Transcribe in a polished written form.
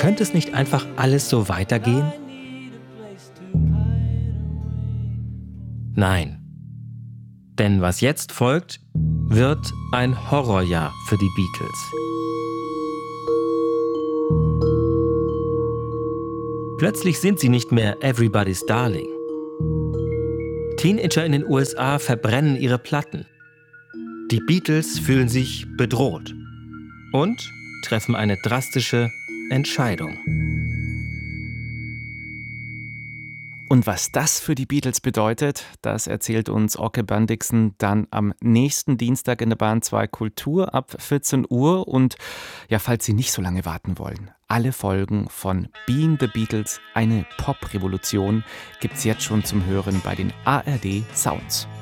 Könnte es nicht einfach alles so weitergehen? Nein. Denn was jetzt folgt, wird ein Horrorjahr für die Beatles. Plötzlich sind sie nicht mehr Everybody's Darling. Teenager in den USA verbrennen ihre Platten. Die Beatles fühlen sich bedroht und treffen eine drastische Entscheidung. Und was das für die Beatles bedeutet, das erzählt uns Oke Bandixen dann am nächsten Dienstag in der Bahn 2 Kultur ab 14 Uhr. Und ja, falls Sie nicht so lange warten wollen, alle Folgen von Being the Beatles, eine Pop-Revolution, gibt's jetzt schon zum Hören bei den ARD Sounds.